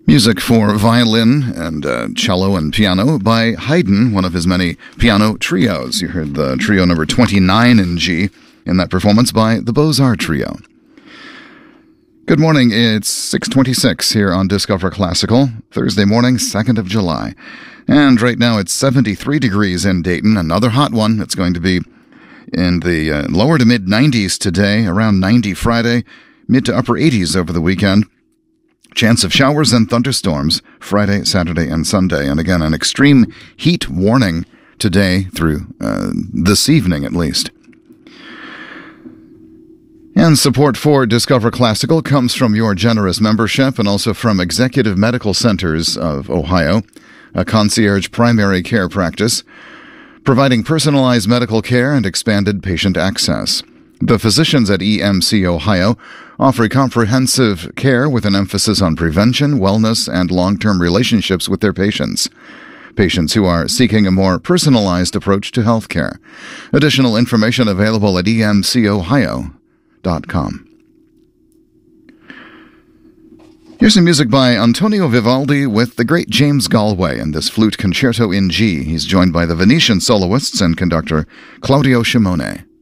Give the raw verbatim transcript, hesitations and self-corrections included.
Music for violin and uh, cello and piano by Haydn, one of his many piano trios. You heard the trio number twenty-nine in G in that performance by the Beaux-Arts Trio. Good morning, it's six twenty-six here on Discover Classical, Thursday morning, second of July. And right now it's seventy-three degrees in Dayton, another hot one. It's going to be in the uh, lower to mid nineties today, around ninety Friday, mid to upper eighties over the weekend. Chance of showers and thunderstorms Friday, Saturday, and Sunday. And again, an extreme heat warning today through uh, this evening at least. And support for Discover Classical comes from your generous membership and also from Executive Medical Centers of Ohio, a concierge primary care practice, providing personalized medical care and expanded patient access. The physicians at E M C Ohio offer comprehensive care with an emphasis on prevention, wellness, and long-term relationships with their patients. Patients who are seeking a more personalized approach to health care. Additional information available at e m c ohio dot com. Here's some music by Antonio Vivaldi with the great James Galway and this flute concerto in G. He's joined by the Venetian soloists and conductor Claudio Shimone.